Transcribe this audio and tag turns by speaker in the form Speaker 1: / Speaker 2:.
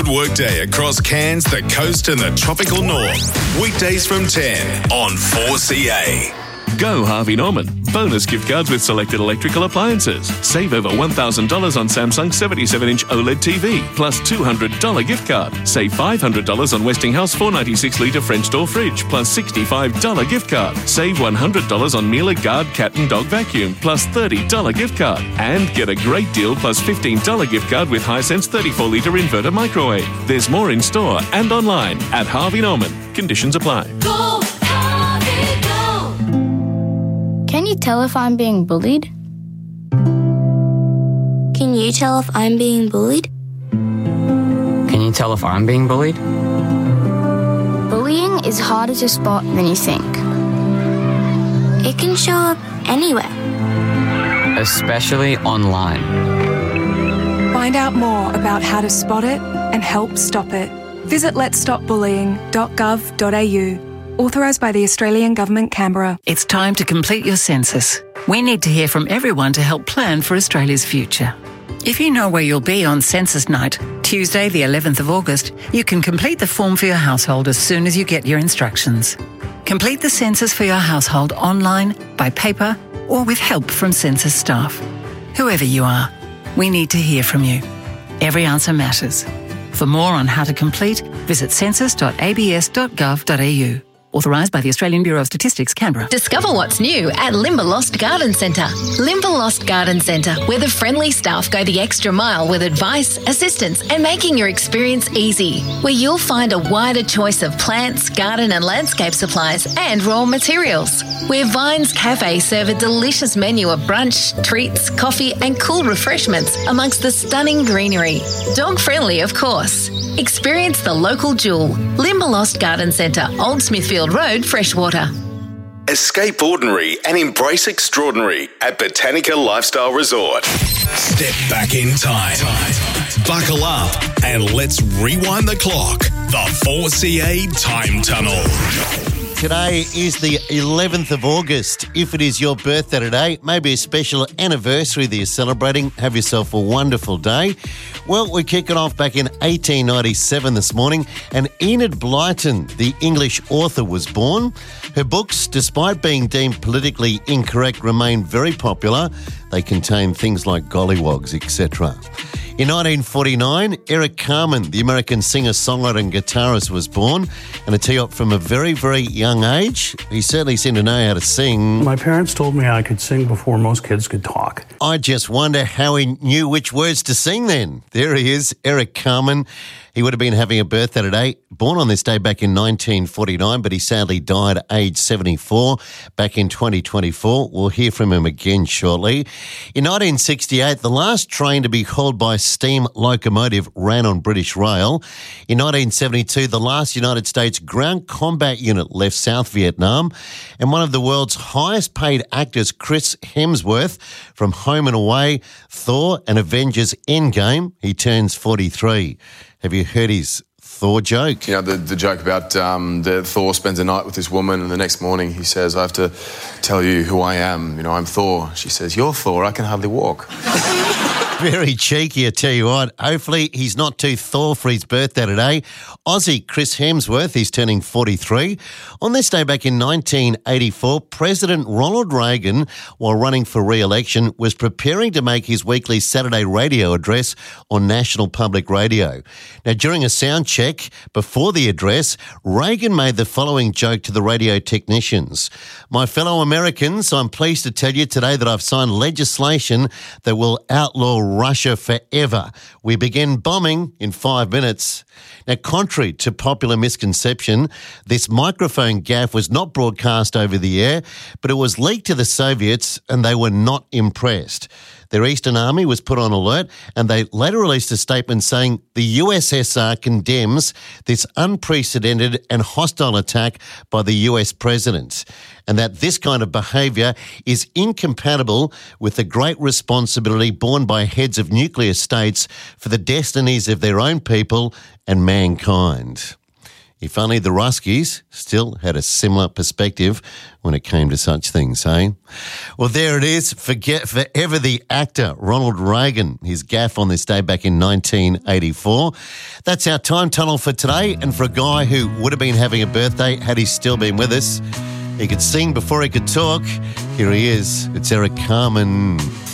Speaker 1: good work day across Cairns, the coast and the tropical north. Weekdays from 10 on 4CA.
Speaker 2: Go Harvey Norman. Bonus gift cards with selected electrical appliances. Save over $1,000 on Samsung 77-inch OLED TV, plus $200 gift card. Save $500 on Westinghouse 496-litre French door fridge, plus $65 gift card. Save $100 on Miele Guard cat and dog vacuum, plus $30 gift card. And get a great deal plus $15 gift card with Hisense 34-litre inverter microwave. There's more in store and online at Harvey Norman. Conditions apply.
Speaker 3: Go, Harvey, go.
Speaker 4: Can you tell if I'm being bullied?
Speaker 5: Can you tell if I'm being bullied?
Speaker 6: Can you tell if I'm being bullied?
Speaker 4: Bullying is harder to spot than you think.
Speaker 5: It can show up anywhere.
Speaker 6: Especially online.
Speaker 7: Find out more about how to spot it and help stop it. Visit letsstopbullying.gov.au. Authorised by the Australian Government, Canberra.
Speaker 8: It's time to complete your census. We need to hear from everyone to help plan for Australia's future. If you know where you'll be on census night, Tuesday the 11th of August, you can complete the form for your household as soon as you get your instructions. Complete the census for your household online, by paper, or with help from census staff. Whoever you are, we need to hear from you. Every answer matters. For more on how to complete, visit census.abs.gov.au. Authorised by the Australian Bureau of Statistics, Canberra.
Speaker 9: Discover what's new at Limberlost Garden Centre. Limberlost Garden Centre, where the friendly staff go the extra mile with advice, assistance and making your experience easy. Where you'll find a wider choice of plants, garden and landscape supplies and raw materials. Where Vines Cafe serve a delicious menu of brunch, treats, coffee and cool refreshments amongst the stunning greenery. Dog friendly, of course. Experience the local jewel. Limberlost Garden Centre, Old Smithfield Road, Freshwater.
Speaker 1: Escape ordinary and embrace extraordinary at Botanica Lifestyle Resort. Step back in time. Buckle up and let's rewind the clock. The 4CA Time Tunnel.
Speaker 10: Today is the 11th of August. If it is your birthday today, maybe a special anniversary that you're celebrating, have yourself a wonderful day. Well, we kick it off back in 1897 this morning, and Enid Blyton, the English author, was born. Her books, despite being deemed politically incorrect, remain very popular. They contain things like gollywogs, etc. In 1949, Eric Carmen, the American singer, songwriter and guitarist, was born. And to tee up from a very, very young age, he certainly seemed to know how to sing.
Speaker 11: My parents told me I could sing before most kids could talk.
Speaker 10: I just wonder how he knew which words to sing then. There he is, Eric Carmen. He would have been having a birthday today, born on this day back in 1949, but he sadly died at age 74 back in 2024. We'll hear from him again shortly. In 1968, the last train to be hauled by steam locomotive ran on British Rail. In 1972, the last United States ground combat unit left South Vietnam. And one of the world's highest paid actors, Chris Hemsworth, from Home and Away, Thor and Avengers Endgame, he turns 43. Have you heard his Thor joke?
Speaker 12: You know, the joke about the Thor spends a night with this woman and the next morning he says, I have to tell you who I am. You know, I'm Thor. She says, you're Thor, I can hardly walk.
Speaker 10: Very cheeky, I tell you what. Hopefully he's not too Thor for his birthday today. Aussie Chris Hemsworth, he's turning 43. On this day back in 1984, President Ronald Reagan, while running for re-election, was preparing to make his weekly Saturday radio address on National Public Radio. Now, during a sound check before the address, Reagan made the following joke to the radio technicians. My fellow Americans, I'm pleased to tell you today that I've signed legislation that will outlaw Russia forever. We begin bombing in 5 minutes. Now, contrary to popular misconception, this microphone gaffe was not broadcast over the air, but it was leaked to the Soviets and they were not impressed. Their Eastern Army was put on alert and they later released a statement saying the USSR condemns this unprecedented and hostile attack by the US president and that this kind of behaviour is incompatible with the great responsibility borne by heads of nuclear states for the destinies of their own people and mankind. If only the Ruskies still had a similar perspective when it came to such things, eh? Well, there it is. Forget forever the actor Ronald Reagan, his gaffe on this day back in 1984. That's our time tunnel for today. And for a guy who would have been having a birthday had he still been with us, he could sing before he could talk. Here he is. It's Eric Carmen.